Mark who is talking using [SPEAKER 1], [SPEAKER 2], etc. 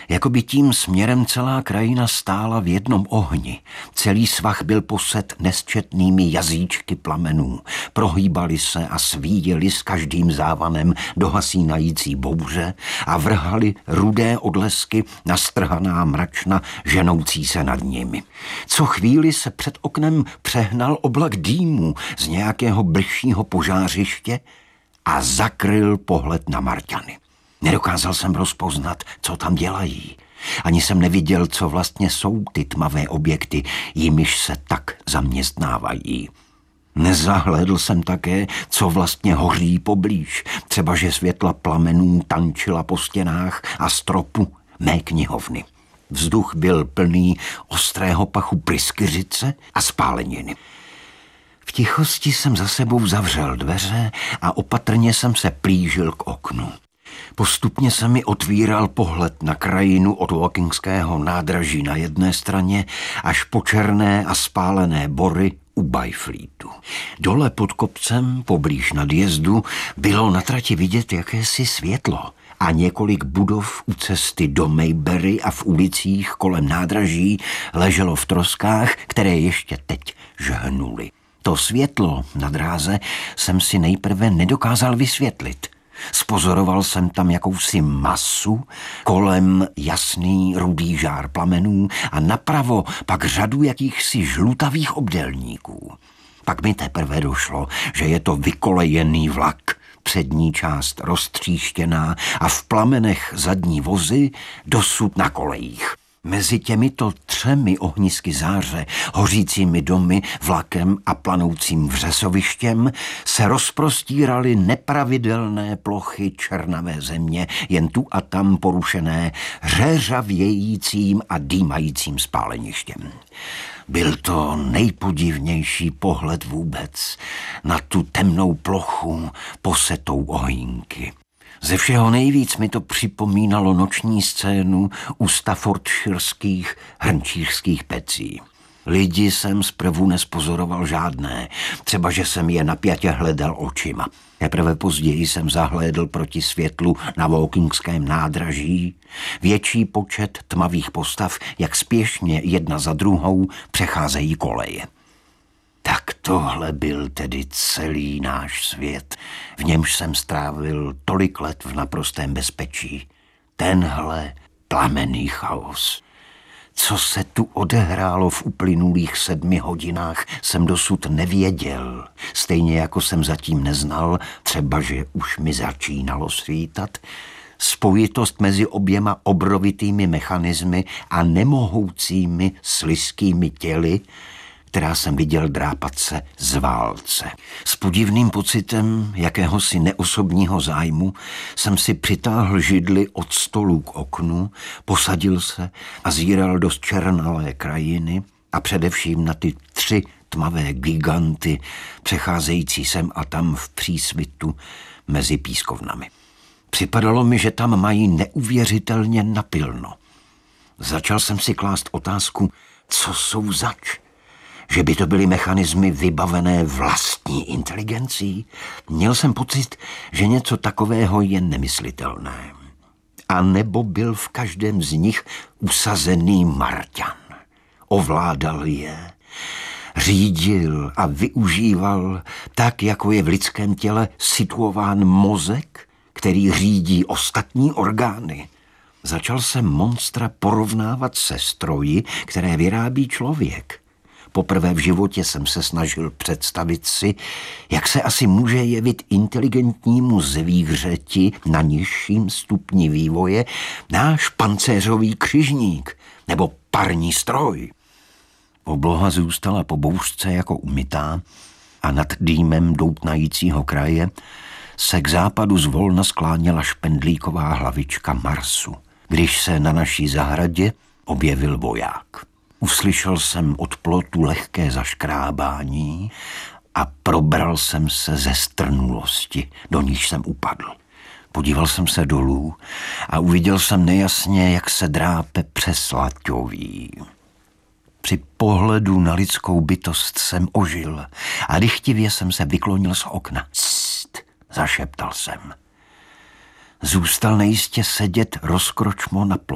[SPEAKER 1] Jakoby tím směrem celá krajina stála v jednom ohni. Celý svah byl poset nesčetnými jazyčky plamenů. Prohýbali se a svíjeli s každým závanem do hasínající bouře a vrhali rudé odlesky na strhaná mračna ženoucí se nad nimi. Co chvíli se před oknem přehnal oblak dýmu z nějakého bližšího požářiště a zakryl pohled na Marťany. Nedokázal jsem rozpoznat, co tam dělají. Ani jsem neviděl, co vlastně jsou ty tmavé objekty, jimiž se tak zaměstnávají. Nezahlédl jsem také, co vlastně hoří poblíž. Třeba, že světla plamenů tančila po stěnách a stropu mé knihovny. Vzduch byl plný ostrého pachu pryskyřice a spáleniny. V tichosti jsem za sebou zavřel dveře a opatrně jsem se plížil k oknu. Postupně se mi otvíral pohled na krajinu od Walkingského nádraží na jedné straně až po černé a spálené bory u Byfleetu. Dole pod kopcem, poblíž nadjezdu, bylo na trati vidět jakési světlo a několik budov u cesty do Maybury a v ulicích kolem nádraží leželo v troskách, které ještě teď žhnuly. To světlo na dráze jsem si nejprve nedokázal vysvětlit. Spozoroval jsem tam jakousi masu, kolem jasný rudý žár plamenů a napravo pak řadu jakýchsi žlutavých obdélníků. Pak mi teprve došlo, že je to vykolejený vlak, přední část roztříštěná a v plamenech zadní vozy dosud na kolejích. Mezi těmito 3 ohnisky záře, hořícími domy, vlakem a planoucím vřesovištěm se rozprostíraly nepravidelné plochy černavé země, jen tu a tam porušené řeřavějícím a dýmajícím spáleništěm. Byl to nejpodivnější pohled vůbec na tu temnou plochu posetou ohýnky. Ze všeho nejvíc mi to připomínalo noční scénu u staffordshireských hrnčířských pecí. Lidi jsem zprvu nespozoroval žádné, třeba že jsem je napjatě hledal očima. Teprve později jsem zahlédl proti světlu na Walkingském nádraží větší počet tmavých postav, jak spěšně jedna za druhou přecházejí koleje. Tak tohle byl tedy celý náš svět, v němž jsem strávil tolik let v naprostém bezpečí. Tenhle plamenný chaos. Co se tu odehrálo v uplynulých 7 hodinách, jsem dosud nevěděl. Stejně jako jsem zatím neznal, třeba že už mi začínalo svítat, spojitost mezi oběma obrovitými mechanismy a nemohoucími slizkými těly, která jsem viděl drápat se z válce. S podivným pocitem jakéhosi neosobního zájmu jsem si přitáhl židli od stolu k oknu, posadil se a zíral do zčernalé krajiny a především na ty 3 tmavé giganty, přecházející sem a tam v přísvitu mezi pískovnami. Připadalo mi, že tam mají neuvěřitelně napilno. Začal jsem si klást otázku, co jsou zač. Že by to byly mechanismy vybavené vlastní inteligencí? Měl jsem pocit, že něco takového je nemyslitelné. A nebo byl v každém z nich usazený Marťan. Ovládal je, řídil a využíval tak, jako je v lidském těle situován mozek, který řídí ostatní orgány. Začal jsem monstra porovnávat se stroji, které vyrábí člověk. Poprvé v životě jsem se snažil představit si, jak se asi může jevit inteligentnímu zvířeti na nižším stupni vývoje náš pancéřový křižník nebo parní stroj. Obloha zůstala po bouřce jako umytá a nad dýmem doutnajícího kraje se k západu zvolna skláněla špendlíková hlavička Marsu, když se na naší zahradě objevil voják. Uslyšel jsem od plotu lehké zaškrábání a probral jsem se ze strnulosti, do níž jsem upadl. Podíval jsem se dolů a uviděl jsem nejasně, jak se drápe přes laťoví. Při pohledu na lidskou bytost jsem ožil a dychtivě jsem se vyklonil z okna. Cst, zašeptal jsem. Zůstal nejistě sedět rozkročmo na